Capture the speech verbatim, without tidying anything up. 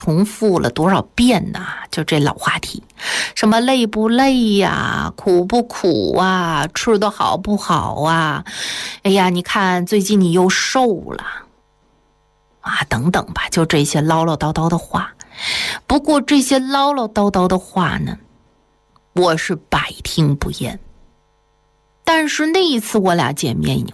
重复了多少遍呐？就这老话题，什么累不累呀，苦不苦啊，吃的好不好啊？哎呀，你看最近你又瘦了啊，等等吧，就这些唠唠叨叨的话。不过这些唠唠叨叨的话呢，我是百听不厌。但是那一次我俩见面